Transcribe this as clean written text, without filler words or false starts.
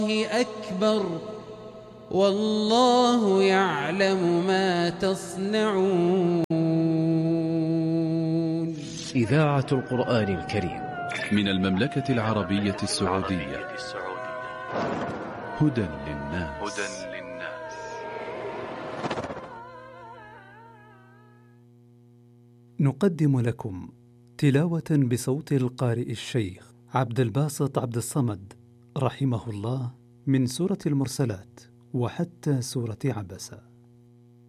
أكبر والله يعلم ما تصنعون. إذاعة القرآن الكريم من المملكة العربية السعودية. هدى للناس. نقدم لكم تلاوة بصوت القارئ الشيخ عبد الباسط عبد الصمد رحمه الله من سورة المرسلات وحتى سورة عبسة.